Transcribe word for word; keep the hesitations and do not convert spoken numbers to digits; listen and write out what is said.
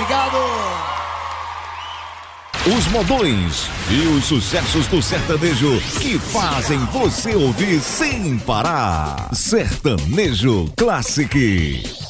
Obrigado. Os modões e os sucessos do sertanejo que fazem você ouvir sem parar. Sertanejo Classic.